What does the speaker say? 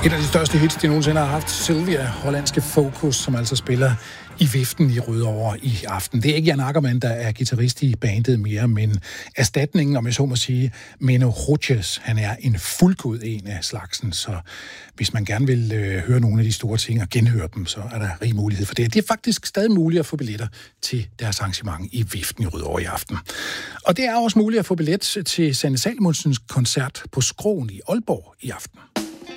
Et af de største hits, de nogensinde har haft, Sylvia, hollandske Focus, som altså spiller i viften i Rødovre i aften. Det er ikke Jan Ackermann, der er guitarist i bandet mere, men erstatningen, om jeg så må sige, Menno Rodgers, han er en fuldgod en af slagsen, så hvis man gerne vil høre nogle af de store ting og genhøre dem, så er der rig mulighed for det. Det er faktisk stadig muligt at få billetter til deres arrangement i viften i Rødovre i aften. Og det er også muligt at få billet til Sanne Salmonsens koncert på Skroen i Aalborg i aften.